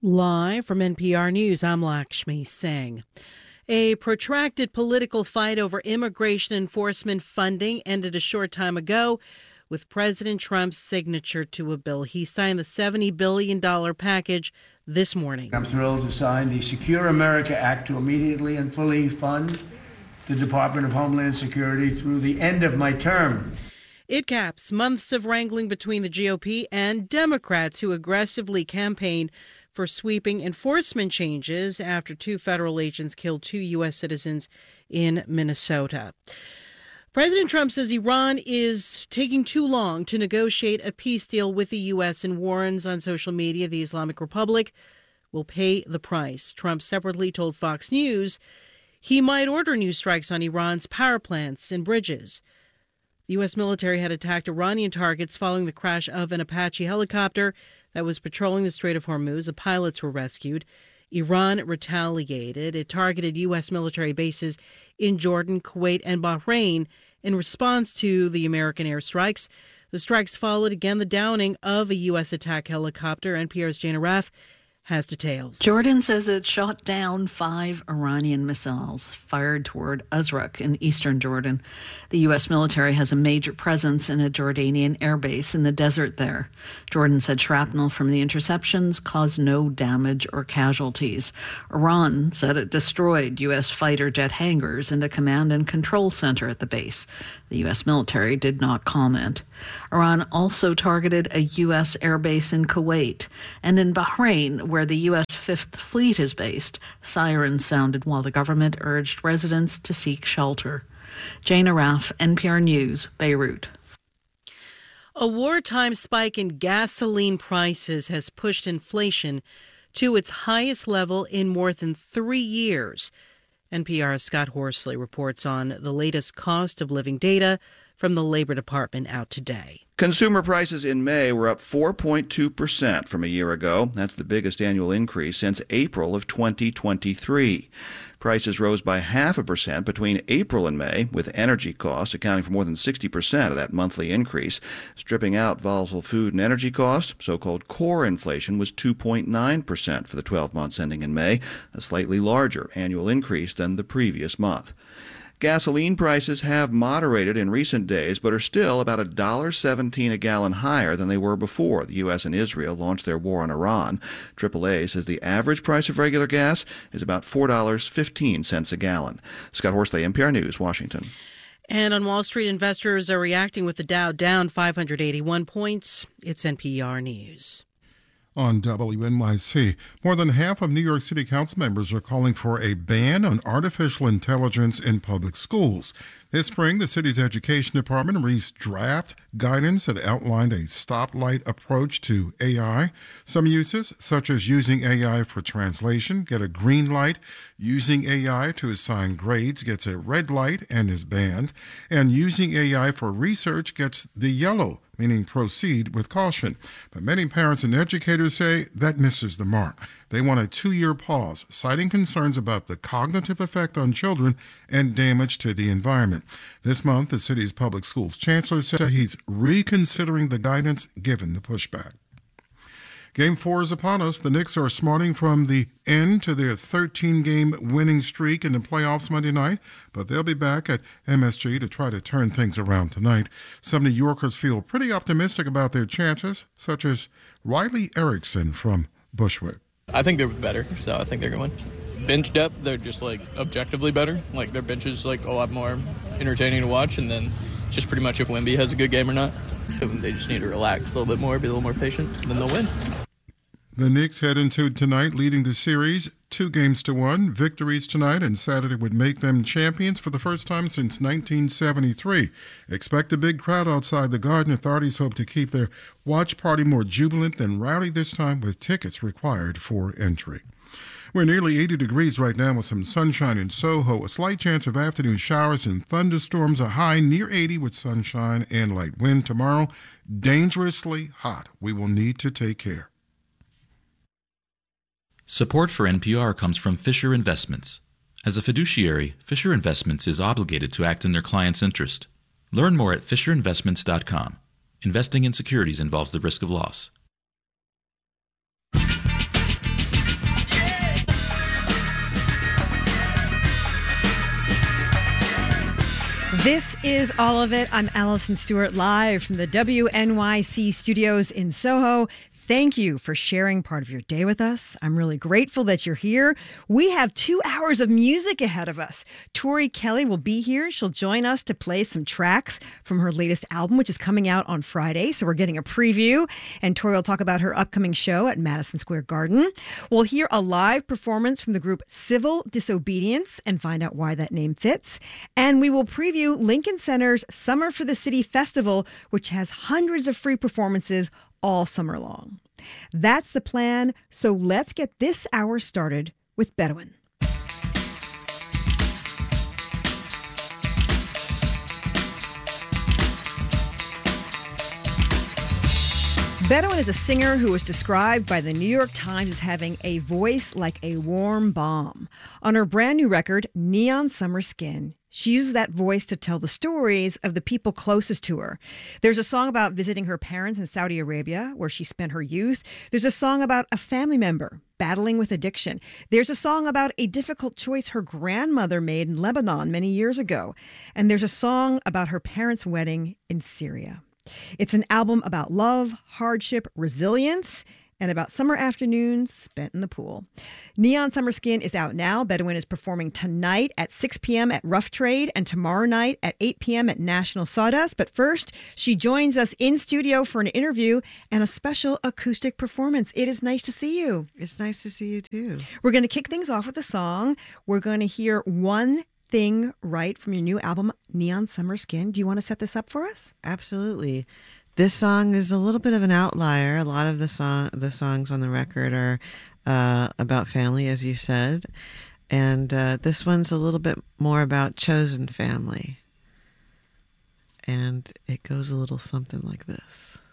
Live from NPR News, I'm Lakshmi Singh. A protracted political fight over immigration enforcement funding ended a short time ago with President Trump's signature to a bill. He signed the $70 billion package this morning. I'm thrilled to sign the Secure America Act to immediately and fully fund the Department of Homeland Security through the end of my term. It caps months of wrangling between the GOP and Democrats who aggressively campaigned for sweeping enforcement changes after 2 federal agents killed 2 U.S. citizens in Minnesota. President Trump says Iran is taking too long to negotiate a peace deal with the U.S. and warns on social media the Islamic Republic will pay the price. Trump separately told Fox News he might order new strikes on Iran's power plants and bridges. The U.S. military had attacked Iranian targets following the crash of an Apache helicopter that was patrolling the Strait of Hormuz. The pilots were rescued. Iran retaliated. It targeted U.S. military bases in Jordan, Kuwait, and Bahrain in response to the American airstrikes. The strikes followed again the downing of a U.S. attack helicopter. NPR's Jana Raff has details. Jordan says it shot down 5 Iranian missiles fired toward Azraq in eastern Jordan. The U.S. military has a major presence in a Jordanian airbase in the desert there. Jordan said shrapnel from the interceptions caused no damage or casualties. Iran said it destroyed U.S. fighter jet hangars and a command and control center at the base. The U.S. military did not comment. Iran also targeted a U.S. airbase in Kuwait and in Bahrain, where the U.S. Fifth Fleet is based. Sirens sounded while the government urged residents to seek shelter. Jana Raff, NPR News, Beirut. A wartime spike in gasoline prices has pushed inflation to its highest level in more than 3 years. NPR's Scott Horsley reports on the latest cost of living data from the Labor Department out today. Consumer prices in May were up 4.2% from a year ago. That's the biggest annual increase since April of 2023. Prices rose by 0.5% between April and May, with energy costs accounting for more than 60% of that monthly increase. Stripping out volatile food and energy costs, so-called core inflation was 2.9% for the 12 months ending in May, a slightly larger annual increase than the previous month. Gasoline prices have moderated in recent days, but are still about $1.17 a gallon higher than they were before the U.S. and Israel launched their war on Iran. AAA says the average price of regular gas is about $4.15 a gallon. Scott Horsley, NPR News, Washington. And on Wall Street, investors are reacting with the Dow down 581 points. It's NPR News. On WNYC, more than half of New York City Council members are calling for a ban on artificial intelligence in public schools. This spring, the city's education department released draft guidance that outlined a stoplight approach to AI. Some uses, such as using AI for translation, get a green light. Using AI to assign grades gets a red light and is banned. And using AI for research gets the yellow, meaning proceed with caution. But many parents and educators say that misses the mark. They want a 2-year pause, citing concerns about the cognitive effect on children and damage to the environment. This month, the city's public schools chancellor said he's reconsidering the guidance given the pushback. Game 4 is upon us. The Knicks are smarting from the end to their 13-game winning streak in the playoffs Monday night, but they'll be back at MSG to try to turn things around tonight. Some New Yorkers feel pretty optimistic about their chances, such as Riley Erickson from Bushwick. I think they're better, so I think they're going to win. Bench depth, they're just objectively better. Their bench is a lot more entertaining to watch, and then just pretty much if Wemby has a good game or not. So they just need to relax a little bit more, be a little more patient, then they'll win. The Knicks head into tonight leading the series 2-1. Victories tonight and Saturday would make them champions for the first time since 1973. Expect a big crowd outside the Garden. Authorities hope to keep their watch party more jubilant than rowdy this time, with tickets required for entry. We're nearly 80 degrees right now with some sunshine in Soho. A slight chance of afternoon showers and thunderstorms. A high near 80 with sunshine and light wind. Tomorrow, dangerously hot. We will need to take care. Support for NPR comes from Fisher Investments. As a fiduciary, Fisher Investments is obligated to act in their client's interest. Learn more at fisherinvestments.com. Investing in securities involves the risk of loss. This is All of It. I'm Allison Stewart, live from the WNYC studios in Soho. Thank you for sharing part of your day with us. I'm really grateful that you're here. We have 2 hours of music ahead of us. Tori Kelly will be here. She'll join us to play some tracks from her latest album, which is coming out on Friday. So we're getting a preview. And Tori will talk about her upcoming show at Madison Square Garden. We'll hear a live performance from the group Civil Disobedience and find out why that name fits. And we will preview Lincoln Center's Summer for the City Festival, which has hundreds of free performances all summer long. That's the plan, so let's get this hour started with Bedouin. Bedouin is a singer who was described by the New York Times as having a voice like a warm balm. On her brand new record, Neon Summer Skin, she uses that voice to tell the stories of the people closest to her. There's a song about visiting her parents in Saudi Arabia, where she spent her youth. There's a song about a family member battling with addiction. There's a song about a difficult choice her grandmother made in Lebanon many years ago. And there's a song about her parents' wedding in Syria. It's an album about love, hardship, resilience, and about summer afternoons spent in the pool. Neon Summer Skin is out now. Bedouin is performing tonight at 6 p.m. at Rough Trade and tomorrow night at 8 p.m. at National Sawdust. But first, she joins us in studio for an interview and a special acoustic performance. It is nice to see you. It's nice to see you, too. We're going to kick things off with a song. We're going to hear One Thing Right from your new album, Neon Summer Skin. Do you want to set this up for us? Absolutely. This song is a little bit of an outlier. A lot of the songs on the record are about family, as you said. And this one's a little bit more about chosen family. And it goes a little something like this.